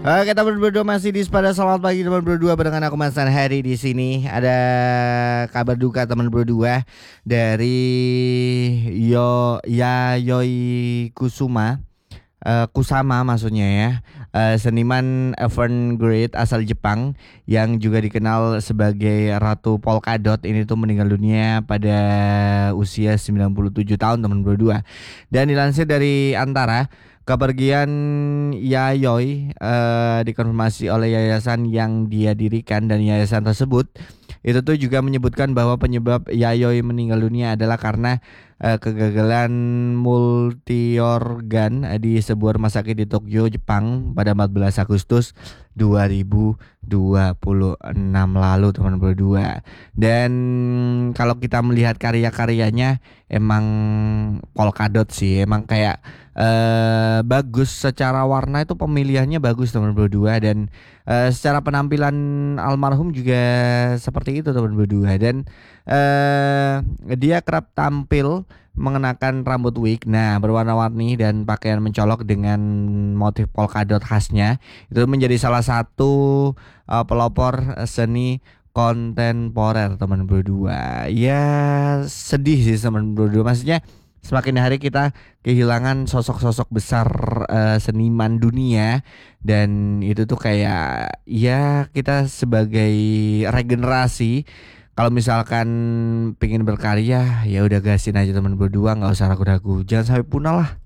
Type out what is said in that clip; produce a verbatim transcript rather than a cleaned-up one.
Oke, teman berdua masih di pada selamat pagi teman berdua barengan aku Mas Harry di sini. Ada kabar duka teman berdua dari Yo Yayoi Kusuma. Eh, Kusama maksudnya ya. Eh, seniman avant-garde asal Jepang yang juga dikenal sebagai Ratu Polkadot ini tuh meninggal dunia pada usia sembilan puluh tujuh tahun teman berdua. Dan dilansir dari Antara, kepergian Yayoi eh, dikonfirmasi oleh yayasan yang dia dirikan, dan yayasan tersebut itu tuh juga menyebutkan bahwa penyebab Yayoi meninggal dunia adalah karena eh, kegagalan multiorgan eh, di sebuah rumah sakit di Tokyo, Jepang pada empat belas Agustus dua ribu dua puluh enam lalu teman berdua. Dan kalau kita melihat karya-karyanya emang polkadot sih, emang kayak eh bagus secara warna, itu pemilihannya bagus teman berdua. Dan eh, secara penampilan almarhum juga seperti itu teman berdua. Dan eh dia kerap tampil mengenakan rambut wig nah berwarna-warni dan pakaian mencolok dengan motif polkadot khasnya. Itu menjadi salah satu eh, pelopor seni kontemporer teman berdua. Ya sedih sih teman berdua, maksudnya semakin hari kita kehilangan sosok-sosok besar eh, seniman dunia. Dan itu tuh kayak ya kita sebagai regenerasi, kalau misalkan pengen berkarya ya udah gasin aja teman berdua, nggak usah ragu-ragu, jangan sampai punah lah.